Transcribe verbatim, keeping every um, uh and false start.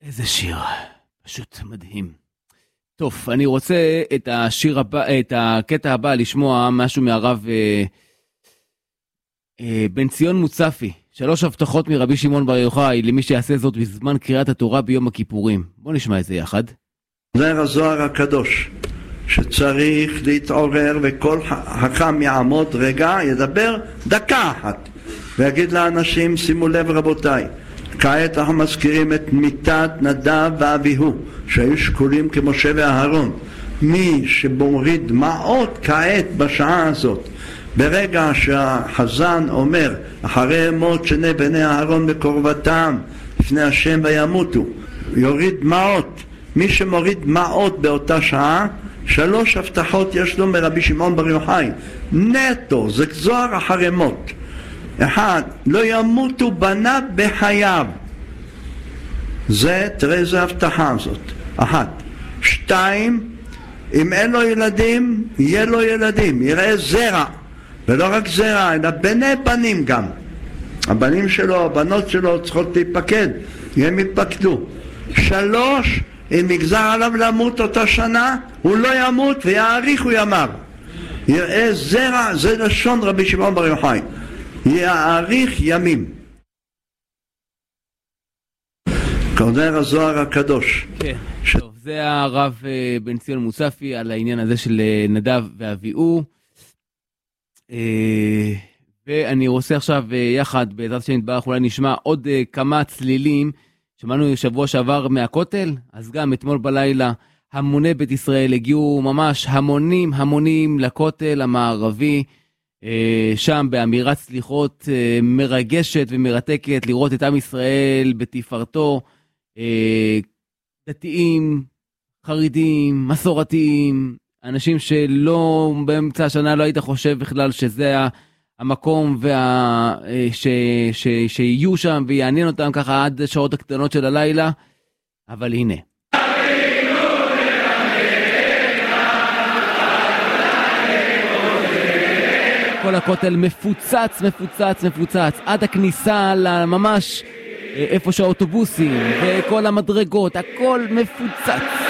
איזה שיר, פשוט מדהים. טוב, אני רוצה את השיר הבא, את הקטע הבא לשמוע משהו מהרב אה, אה, בן ציון מוצפי. שלוש הבטחות מרבי שמעון בר יוחאי למי שיעשה זאת בזמן קריאת התורה ביום הכיפורים. בוא נשמע את זה יחד. זה הזוהר הקדוש, שצריך להתעורר וכל חכם יעמוד רגע, ידבר דקה אחת ויגיד לאנשים, שימו לב רבותיי, כעת אנחנו מזכירים את מיתת נדב ואביהו שהיו שקולים כמשה ואהרון. מי שמוריד דמעות כעת בשעה הזאת, ברגע שהחזן אומר אחרי מות שני בני אהרון בקרבתם לפני השם וימותו, יוריד דמעות. מי שמוריד דמעות באותה שעה, שלוש הבטחות יש לו מרבי שמעון בר יוחאי נטו, זה זוהר החרמות. אחד, לא ימותו בניו בחייו, זה, תראה איזה הבטחה הזאת, אחת. שתיים, אם אין לו ילדים, יהיה לו ילדים, יראה זרע, ולא רק זרע, אלא בני בנים גם. הבנים שלו, הבנות שלו צריכות להיפקד, הם יפקדו. שלוש, אם יגזר עליו למות אותה שנה, הוא לא ימות ויעריכו ימיו. יראה זרע, זה לשון רבי שמעון בר יוחאי, יעריך ימים. קודר הזוהר הקדוש. כן, טוב, זה הרב בן ציון מוצפי על העניין הזה של נדב ואביהו. ואני רוצה עכשיו יחד, בעזרת השם יתברך, אולי נשמע עוד כמה צלילים. שמענו שבוע שעבר מהכותל, אז גם אתמול בלילה המוני בית ישראל הגיעו ממש המונים המונים לכותל המערבי, שם באמירת סליחות מרגשת ומרתקת, לראות את עם ישראל בתפארתו, דתיים, חרדים, מסורתיים, אנשים שלא באמצע השנה לא היית חושב בכלל שזה המקום וה... ש... ש... שיהיו שם ויעניין אותם ככה עד שעות הקטנות של הלילה, אבל הנה. כל הכותל מפוצץ, מפוצץ, מפוצץ, עד הכניסה לממש איפה שהאוטובוסים וכל המדרגות, הכל מפוצץ.